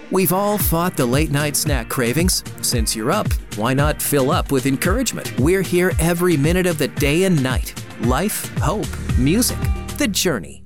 We've all fought the late-night snack cravings. Since you're up, why not fill up with encouragement? We're here every minute of the day and night. Life, hope, music, the journey.